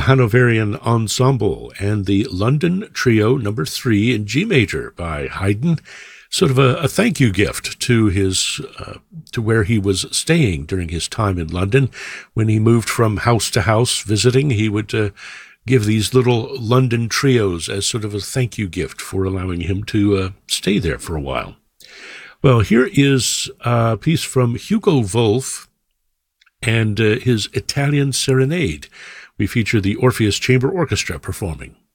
Hanoverian Ensemble and the London Trio Number 3 in G major by Haydn, sort of a thank you gift to his to where he was staying during his time in London. When he moved from house to house visiting, he would give these little London trios as sort of a thank you gift for allowing him to stay there for a while. Well, here is a piece from Hugo Wolf and his Italian Serenade. We feature the Orpheus Chamber Orchestra performing.